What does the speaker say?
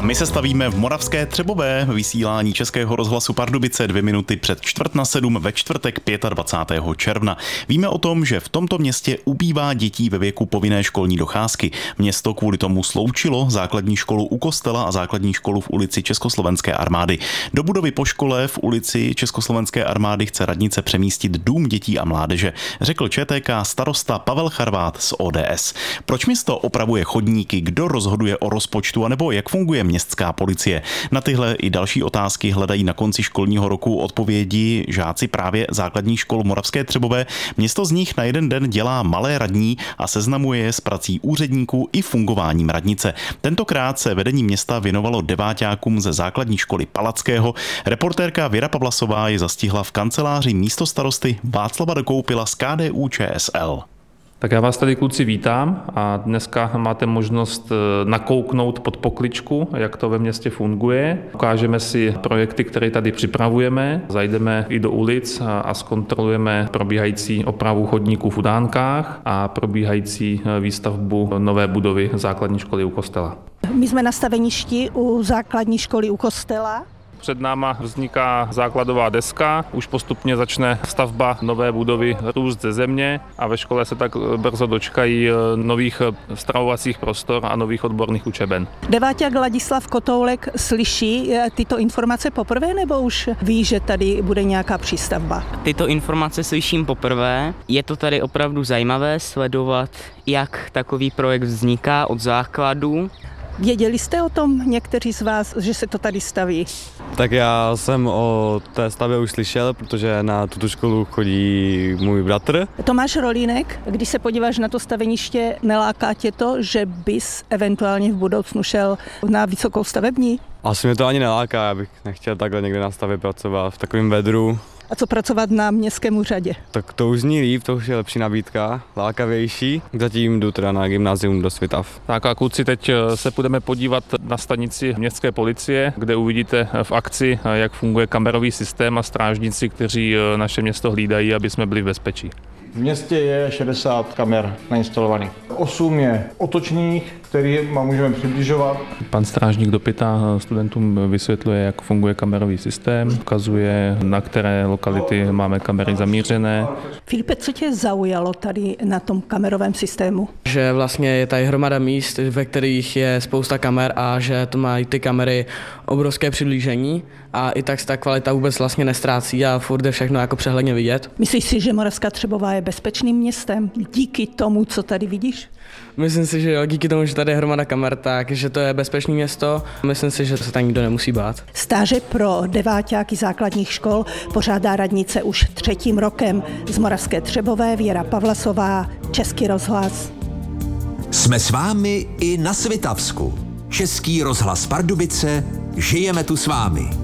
my se stavíme v Moravské Třebové, vysílání Českého rozhlasu Pardubice 2 minuty před 6:45 ve čtvrtek 25. června. Víme o tom, že v tomto městě ubývá dětí ve věku povinné školní docházky. Město kvůli tomu sloučilo základní školu u kostela a základní školu v ulici Československé armády. Do budovy po škole v ulici Československé armády chce radnice přemístit dům dětí a mládeže, řekl ČTK starosta Pavel Charvát z ODS. Proč město opravuje chodníky, kdo rozhoduje o rozpočtu a nebo jak funguje městská policie? Na tyhle i další otázky hledají na konci školního roku odpovědi žáci právě základních škol Moravské Třebové. Město z nich na jeden den dělá malé radní a seznamuje je s prací úředníků i fungováním radnice. Tentokrát se vedení města věnovalo deváťákům ze základní školy Palackého. Reportérka Věra Pavlasová je zastihla v kanceláři místostarosty Václava Dokoupila z KDU-ČSL. Tak já vás tady, kluci, vítám a dneska máte možnost nakouknout pod pokličku, jak to ve městě funguje. Ukážeme si projekty, které tady připravujeme, zajdeme i do ulic a zkontrolujeme probíhající opravu chodníků v Udánkách a probíhající výstavbu nové budovy základní školy u kostela. My jsme na staveništi u základní školy u kostela. Před náma vzniká základová deska, už postupně začne stavba nové budovy růst ze země a ve škole se tak brzo dočkají nových stravovacích prostor a nových odborných učeben. Deváťák Ladislav Kotoulek slyší tyto informace poprvé nebo už ví, že tady bude nějaká přístavba? Tyto informace slyším poprvé. Je to tady opravdu zajímavé sledovat, jak takový projekt vzniká od základu. Věděli jste o tom někteří z vás, že se to tady staví? Tak já jsem o té stavbě už slyšel, protože na tuto školu chodí můj bratr. Tomáš Rolínek, když se podíváš na to staveniště, neláká tě to, že bys eventuálně v budoucnu šel na vysokou stavební? Asi mě to ani neláká, já bych nechtěl takhle někde na stavě pracovat v takovém vedru. A co pracovat na městském úřadě? Tak to už zní líp, to už je lepší nabídka, lákavější. Zatím jdu teda na gymnázium do Svitav. Tak a kluci, teď se půjdeme podívat na stanici městské policie, kde uvidíte v akci, jak funguje kamerový systém a strážníci, kteří naše město hlídají, aby jsme byli v bezpečí. V městě je 60 kamer nainstalovaných. 8 je otočných, který můžeme přibližovat. Pan strážník do pyta studentům vysvětluje, jak funguje kamerový systém, ukazuje, na které lokality máme kamery zamířené. Filipe, co tě zaujalo tady na tom kamerovém systému? Že vlastně je tady hromada míst, ve kterých je spousta kamer a že to mají ty kamery obrovské přiblížení a i tak se ta kvalita vůbec vlastně nestrácí a furt je všechno jako přehledně vidět. Myslíš si, že Moravská Třebová je bezpečným městem díky tomu, co tady vidíš? Myslím si, že jo, díky tomu, že tady je hromada kamer, takže to je bezpečné město. Myslím si, že se tam nikdo nemusí bát. Stáže pro deváťáky základních škol pořádá radnice už 3. rokem. Z Moravské Třebové Věra Pavlasová, Český rozhlas. Jsme s vámi i na Svitavsku. Český rozhlas Pardubice, žijeme tu s vámi.